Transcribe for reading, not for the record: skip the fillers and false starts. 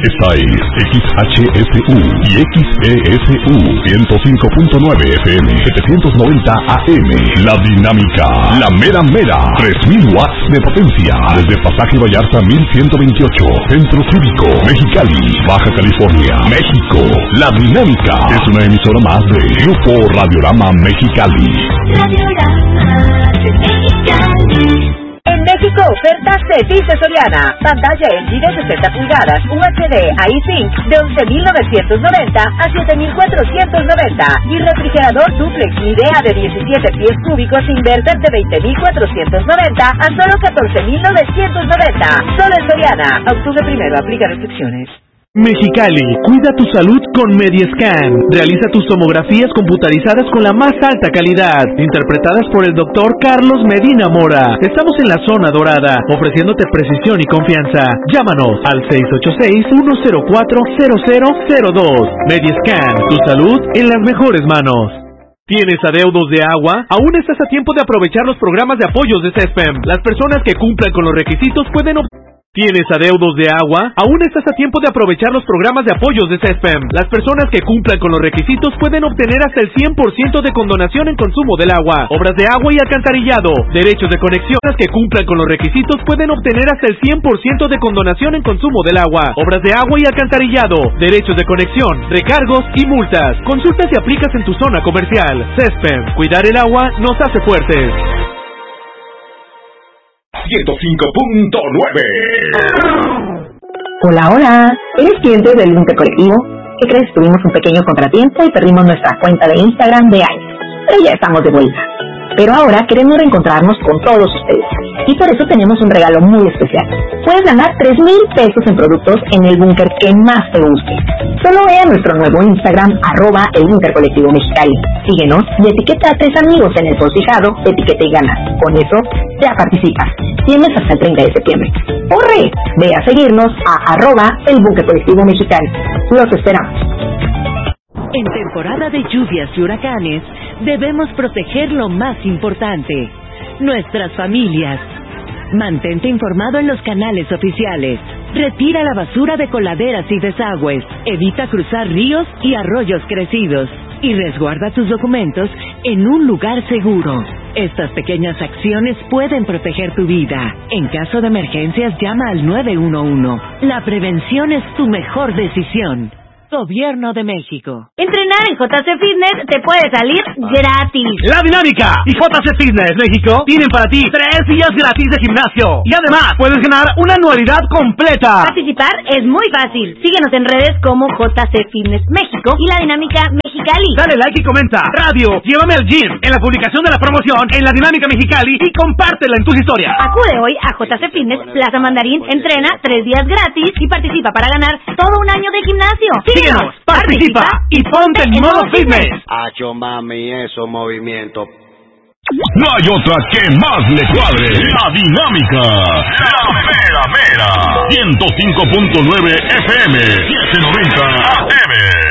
Esta es XHSU y XESU 105.9 FM 790 AM. La Dinámica, la mera mera, 3000 watts de potencia. Desde Pasaje Vallarta 1128, Centro Cívico, Mexicali, Baja California, México. La Dinámica es una emisora más de Grupo Radiorama Mexicali. Radiorama Mexicali. En México, ofertas Cedillo Soriana. Pantalla LG de 60 pulgadas, UHD iSync de 11.990 a 7.490. Y refrigerador duplex Midea de 17 pies cúbicos inverter de 20.490 a solo 14.990. Solo en Soriana. Octubre 1, aplica restricciones. Mexicali, cuida tu salud con Mediescan. Realiza tus tomografías computarizadas con la más alta calidad, interpretadas por el doctor Carlos Medina Mora. Estamos en la zona dorada, ofreciéndote precisión y confianza. Llámanos al 686-104-0002. Mediescan, tu salud en las mejores manos. ¿Tienes adeudos de agua? Aún estás a tiempo de aprovechar los programas de apoyos de CESPEM. Las personas que cumplan con los requisitos pueden ¿Tienes adeudos de agua? Aún estás a tiempo de aprovechar los programas de apoyos de CESPEM. Las personas que cumplan con los requisitos pueden obtener hasta el 100% de condonación en consumo del agua. Obras de agua y alcantarillado. Derechos de conexión. Las que cumplan con los requisitos pueden obtener hasta el 100% de condonación en consumo del agua. Obras de agua y alcantarillado. Derechos de conexión, recargos y multas. Consulta si aplicas en tu zona comercial. CESPEM. Cuidar el agua nos hace fuertes. 105.9. Hola, ¿eres cliente del Búnker Colectivo? ¿Qué crees? Tuvimos un pequeño contratiempo y perdimos nuestra cuenta de Instagram de años, pero ya estamos de vuelta. Pero ahora queremos reencontrarnos con todos ustedes, y por eso tenemos un regalo muy especial. Puedes ganar 3,000 pesos en productos en el búnker que más te guste. Solo ve a nuestro nuevo Instagram, @el Búnker Colectivo Mexicali. Síguenos y etiqueta a 3 amigos en el post fijado, etiqueta y gana. Con eso, ya participas. Tienes hasta el 30 de septiembre. ¡Corre! Ve a seguirnos a @el Búnker Colectivo Mexicali. Los esperamos. En temporada de lluvias y huracanes, debemos proteger lo más importante, nuestras familias. Mantente informado en los canales oficiales. Retira la basura de coladeras y desagües. Evita cruzar ríos y arroyos crecidos. Y resguarda tus documentos en un lugar seguro. Estas pequeñas acciones pueden proteger tu vida. En caso de emergencias, llama al 911. La prevención es tu mejor decisión. Gobierno de México. Entrenar en JC Fitness te puede salir gratis. La Dinámica y JC Fitness México tienen para ti 3 días gratis de gimnasio. Y además puedes ganar una anualidad completa. Participar es muy fácil. Síguenos en redes como JC Fitness México y La Dinámica Mexicali. Dale like y comenta. Radio, llévame al gym. En la publicación de la promoción en La Dinámica Mexicali y compártela en tus historias. Acude hoy a JC Fitness Plaza Mandarín, entrena 3 días gratis y participa para ganar todo un año de gimnasio. Síguenos, participa y ponte en modo fitness. Acho mami, esos movimientos. No hay otra que más le cuadre. La Dinámica, la mera mera. 105.9 FM, 790 AM.